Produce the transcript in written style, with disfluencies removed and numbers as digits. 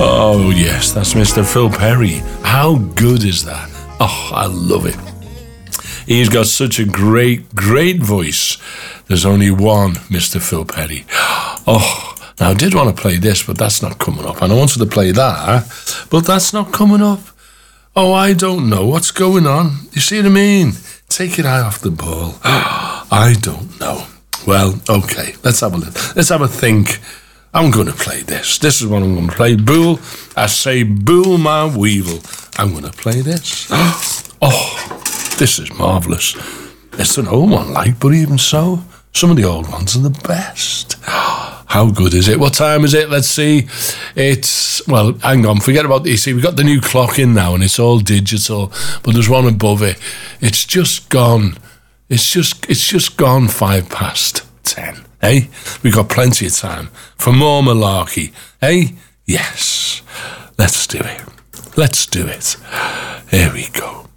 Oh, yes, that's Mr. Phil Perry. How good is that? Oh, I love it. He's got such a great, great voice. There's only one Mr. Phil Perry. Oh, now I did want to play this, but that's not coming up. And I wanted to play that, but that's not coming up. Oh, I don't know what's going on. You see what I mean? Take your eye off the ball. I don't know. Well, okay, let's have a think. I'm going to play this. This is what I'm going to play. Bool, I say bool my weevil. I'm going to play this. Oh, this is marvellous. It's an old one, like, but even so, some of the old ones are the best. How good is it? What time is it? Let's see. It's, well, hang on, forget about this. See, we've got the new clock in now, and it's all digital, but there's one above it. It's just gone. It's just gone 10:05. Hey, we've got plenty of time for more malarkey. Hey, yes, let's do it. Let's do it. Here we go.